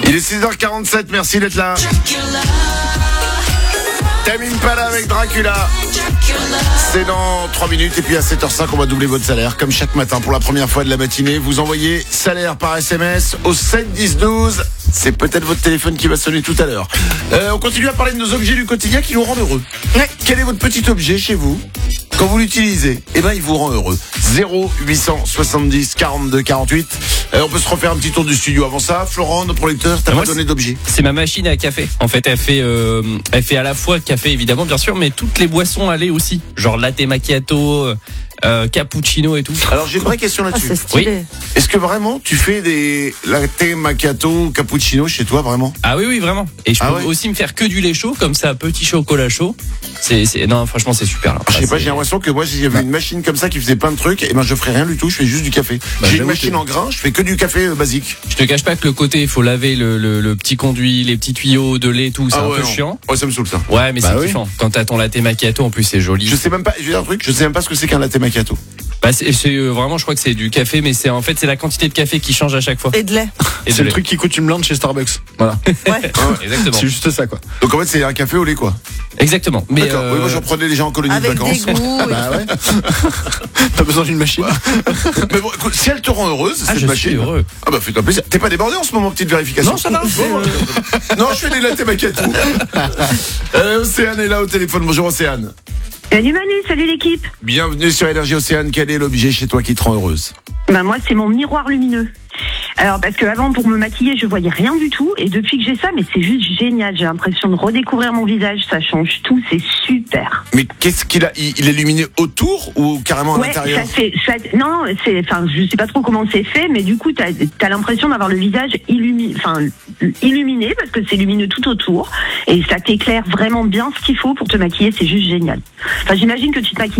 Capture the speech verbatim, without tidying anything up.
Il est six heures quarante-sept, merci d'être là. Tamine Pala avec Dracula. C'est dans trois minutes et puis à sept heures cinq on va doubler votre salaire comme chaque matin pour la première fois de la matinée. Vous envoyez salaire par S M S au sept dix douze. C'est peut-être votre téléphone qui va sonner tout à l'heure. Euh, on continue à parler de nos objets du quotidien qui nous rendent heureux. Quel est votre petit objet chez vous ? Quand vous l'utilisez, eh ben il vous rend heureux. zéro huit cent soixante-dix quarante-deux quarante-huit. Euh, on peut se refaire un petit tour du studio avant ça. Florent, notre producteur, t'as Moi, pas donné d'objet. C'est ma machine à café. En fait, elle fait, euh, elle fait à la fois café évidemment, bien sûr, mais toutes les boissons à lait aussi, genre latte macchiato, euh, cappuccino et tout. Alors j'ai une vraie question là-dessus. Ah, c'est stylé. Oui. Est-ce que vraiment tu fais des latte macchiato, cappuccino chez toi vraiment ? Ah oui, oui, vraiment. Et je Ah peux ouais aussi me faire que du lait chaud, comme ça, petit chocolat chaud. C'est, c'est, non, franchement, c'est super. Là. Je sais Enfin, pas, c'est- j'ai l'impression que moi, si j'avais une machine comme ça qui faisait plein de trucs, et ben je ferais rien du tout, je fais juste du café. Bah, j'ai une j'avoue machine que- en grain, je fais que du café euh, basique. Je te cache pas que le côté, il faut laver le, le, le petit conduit, les petits tuyaux de lait, tout, c'est un ouais, peu non. chiant. Ouais, ça me saoule ça. Ouais, mais Bah c'est oui. kiffant. Quand t'as ton latte macchiato, en plus, c'est joli. Je sais même pas, je vais dire un truc, je sais même pas ce que c'est qu'un latte macchiato. Bah, c'est, c'est euh, vraiment, je crois que c'est du café, mais c'est en fait, c'est la quantité de café qui change à chaque fois. Et de lait. Et de C'est le lait. truc qui coûte une blinde chez Starbucks. Voilà. Ouais. Exactement. C'est juste ça, quoi. Donc en fait, c'est un café au lait quoi. Exactement. Mais D'accord. euh, Oui, moi j'en prenais déjà en colonie de Avec des vacances. goûts. et- Bah ouais. T'as besoin d'une machine. Mais bon, écoute, si elle te rend heureuse, Ah, cette je machine. suis heureux. Ah bah fais-toi plaisir. T'es pas débordé en ce moment, petite vérification. Non, ça va. Euh, non, je fais des latte macchiato. euh, Océane est là au téléphone. Bonjour Océane. Salut Manu, salut l'équipe. Bienvenue sur Énergie Océane. Quel est l'objet chez toi qui te rend heureuse ? Bah moi c'est mon miroir lumineux. Alors parce que avant pour me maquiller je voyais rien du tout et depuis que j'ai ça mais c'est juste génial. J'ai l'impression de redécouvrir mon visage, ça change tout, c'est super. Mais qu'est-ce qu'il a il, il est illuminé autour ou carrément à Ouais, l'intérieur ? ça fait, ça, non, c'est, enfin, je sais pas trop comment c'est fait, mais du coup, t'as, t'as l'impression d'avoir le visage illumi, enfin, illuminé parce que c'est lumineux tout autour et ça t'éclaire vraiment bien ce qu'il faut pour te maquiller, c'est juste génial. Enfin, j'imagine que tu te maquilles